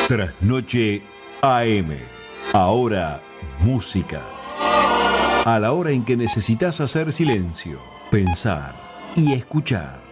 Trasnoche AM. Ahora música. A la hora en que necesitas hacer silencio, pensar y escuchar.